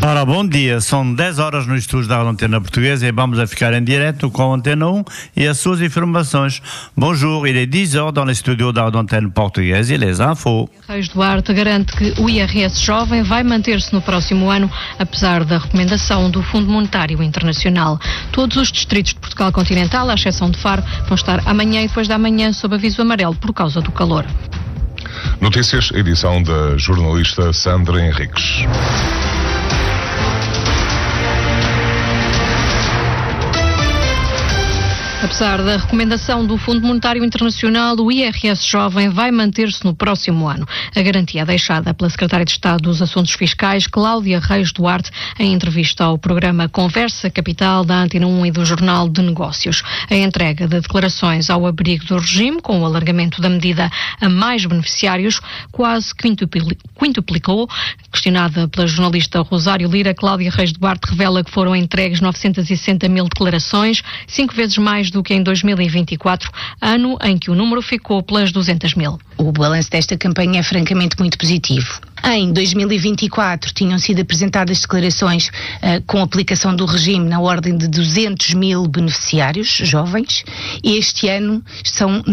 Ora, bom dia, são 10 horas no estúdio da Antena Portuguesa et vamos a ficar em direto com a Antena 1 e as suas informações. Bonjour, il est 10 heures dans les studios da Antena Portuguesa e les infos. Reis Duarte garante que o IRS jovem vai manter-se no próximo ano, apesar da recomendação do Fundo Monetário Internacional. Todos os distritos de Portugal continental, à exceção de Faro, vão estar amanhã e depois da manhã sob aviso amarelo por causa do calor. Notícias, edição da jornalista Sandra Henriques. Apesar da recomendação do Fundo Monetário Internacional, o IRS jovem vai manter-se no próximo ano. A garantia é deixada pela Secretária de Estado dos Assuntos Fiscais, Cláudia Reis Duarte, em entrevista ao programa Conversa Capital da Antena 1 e do Jornal de Negócios. A entrega de declarações ao abrigo do regime, com o alargamento da medida a mais beneficiários, quase quintuplicou. Questionada pela jornalista Rosário Lira, Cláudia Reis Duarte revela que foram entregues 960 mil declarações, 5 vezes mais do que em 2024, ano em que o número ficou pelas 200 mil. O balanço desta campanha é francamente muito positivo. Em 2024 tinham sido apresentadas declarações com aplicação do regime na ordem de 200 mil beneficiários jovens e este ano são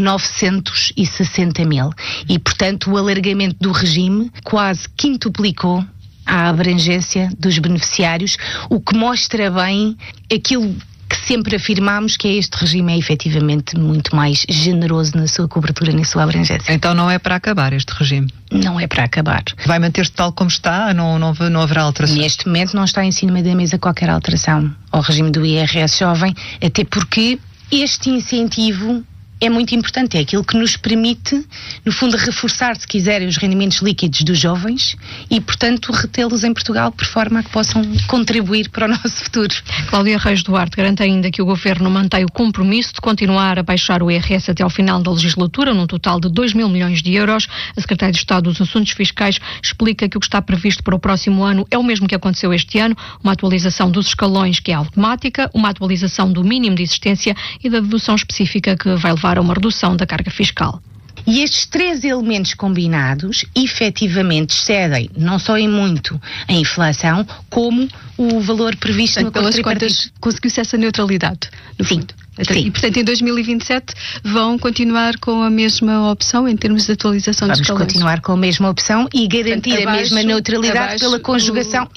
960 mil. E, portanto, o alargamento do regime quase quintuplicou a abrangência dos beneficiários, o que mostra bem aquilo que sempre afirmámos, que este regime é efetivamente muito mais generoso na sua cobertura, na sua abrangência. Então não é para acabar este regime? Não é para acabar. Vai manter-se tal como está? Não haverá alterações? Neste momento não está em cima da mesa qualquer alteração ao regime do IRS jovem, até porque este incentivo é muito importante, é aquilo que nos permite, no fundo, reforçar, se quiserem, os rendimentos líquidos dos jovens e, portanto, retê-los em Portugal por forma a que possam contribuir para o nosso futuro. Cláudia Reis Duarte garante ainda que o Governo mantém o compromisso de continuar a baixar o IRS até ao final da legislatura, num total de 2 mil milhões de euros. A Secretária de Estado dos Assuntos Fiscais explica que o que está previsto para o próximo ano é o mesmo que aconteceu este ano, uma atualização dos escalões que é automática, uma atualização do mínimo de existência e da dedução específica que vai levar a uma redução da carga fiscal. E estes três elementos combinados, efetivamente, excedem não só em muito a inflação, como o valor previsto no pelas contas, conseguiu-se essa neutralidade, no fundo. Sim. E, portanto, em 2027 vão continuar com a mesma opção em termos de atualização dos escalões? Vamos continuar com a mesma opção e garantir a mesma neutralidade pela conjugação.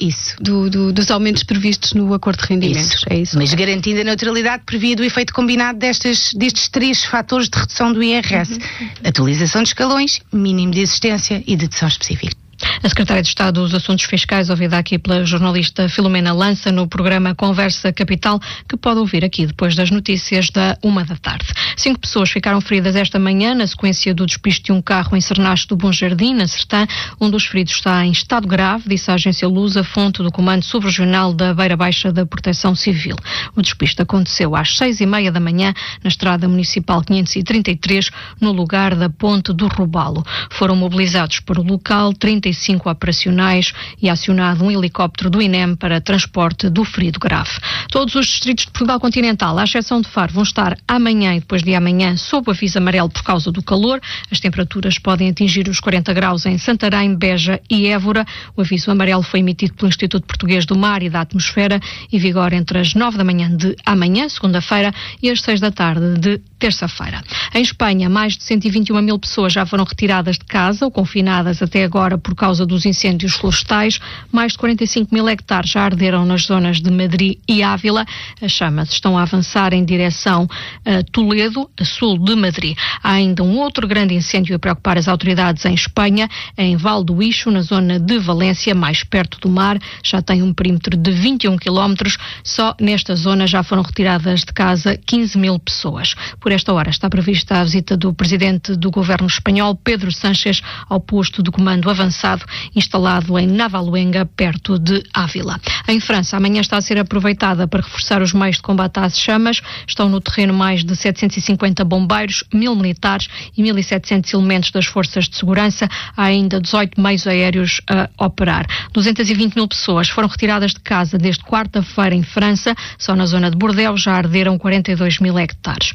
Dos aumentos previstos no acordo de rendimentos. É isso. Mas garantindo a neutralidade previa do efeito combinado destes três fatores de redução do IRS. Atualização de escalões, mínimo de existência e dedução específica. A Secretária de Estado dos Assuntos Fiscais, ouvida aqui pela jornalista Filomena Lança no programa Conversa Capital, que pode ouvir aqui depois das notícias da 13h. 5 pessoas ficaram feridas esta manhã na sequência do despiste de um carro em Cernache do Bom Jardim, na Sertã. Um dos feridos está em estado grave, disse a agência Lusa, fonte do Comando Subregional da Beira Baixa da Proteção Civil. O despiste aconteceu às 6h30 da manhã na Estrada Municipal 533, no lugar da Ponte do Robalo. Foram mobilizados para o local 35 operacionais e acionado um helicóptero do INEM para transporte do ferido grave. Todos os distritos de Portugal continental, à exceção de Faro, vão estar amanhã e depois de amanhã sob aviso amarelo por causa do calor. As temperaturas podem atingir os 40 graus em Santarém, Beja e Évora. O aviso amarelo foi emitido pelo Instituto Português do Mar e da Atmosfera e vigora entre as 9 da manhã de amanhã, segunda-feira, e as 6 da tarde de terça-feira. Em Espanha, mais de 121 mil pessoas já foram retiradas de casa ou confinadas até agora por causa dos incêndios florestais. Mais de 45 mil hectares já arderam nas zonas de Madrid e Ávila. As chamas estão a avançar em direção a Toledo, a sul de Madrid. Há ainda um outro grande incêndio a preocupar as autoridades em Espanha, em Val do Ixo, na zona de Valência, mais perto do mar. Já tem um perímetro de 21 quilómetros. Só nesta zona já foram retiradas de casa 15 mil pessoas. Por esta hora está prevista a visita do presidente do governo espanhol, Pedro Sánchez, ao posto de comando avançado instalado em Navaluenga, perto de Ávila. Em França, amanhã está a ser aproveitada para reforçar os meios de combate às chamas. Estão no terreno mais de 750 bombeiros, 1000 militares e 1700 elementos das forças de segurança. Há ainda 18 meios aéreos a operar. 220 mil pessoas foram retiradas de casa desde quarta-feira em França. Só na zona de Bordeaux já arderam 42 mil hectares. Há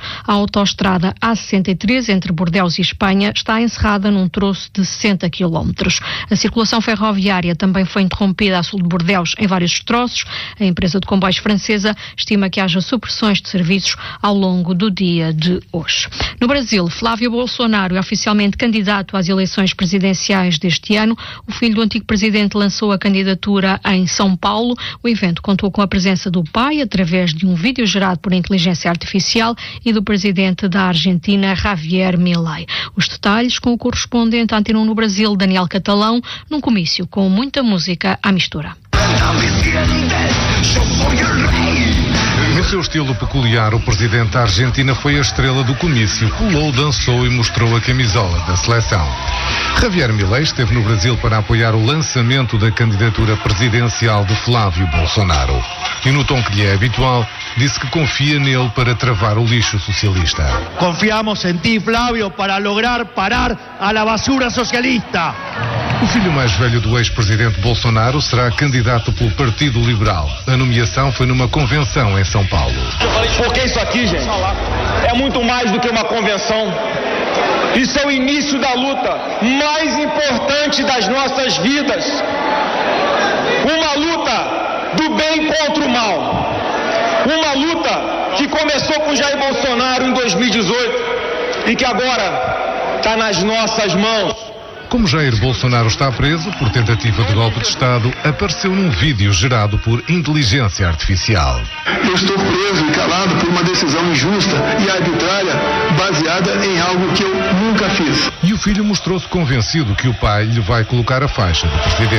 autoestrada A63 entre Bordeaux e Espanha está encerrada num troço de 60 km. A circulação ferroviária também foi interrompida a sul de Bordeaux em vários troços. A empresa de comboios francesa estima que haja supressões de serviços ao longo do dia de hoje. No Brasil, Flávio Bolsonaro é oficialmente candidato às eleições presidenciais deste ano. O filho do antigo presidente lançou a candidatura em São Paulo. O evento contou com a presença do pai, através de um vídeo gerado por inteligência artificial, e do presidente da Argentina, Javier Milei. Os detalhes com o correspondente à Antena 1 no Brasil, Daniel Catalão, num comício com muita música à mistura. No seu estilo peculiar, o presidente da Argentina foi a estrela do comício, pulou, dançou e mostrou a camisola da seleção. Javier Milei esteve no Brasil para apoiar o lançamento da candidatura presidencial de Flávio Bolsonaro. E no tom que lhe é habitual, disse que confia nele para travar o lixo socialista. Confiamos em ti, Flávio, para lograr parar a la basura socialista. O filho mais velho do ex-presidente Bolsonaro será candidato pelo Partido Liberal. A nomeação foi numa convenção em São Paulo. Porque isso aqui, gente, é muito mais do que uma convenção. Isso é o início da luta mais importante das nossas vidas. Uma luta do bem contra o mal. Uma luta que começou com Jair Bolsonaro em 2018 e que agora está nas nossas mãos. Como Jair Bolsonaro está preso por tentativa de golpe de Estado, apareceu num vídeo gerado por inteligência artificial. Eu estou preso e calado por uma decisão injusta e arbitrária, baseada em algo que eu nunca fiz. E o filho mostrou-se convencido que o pai lhe vai colocar a faixa do presidente.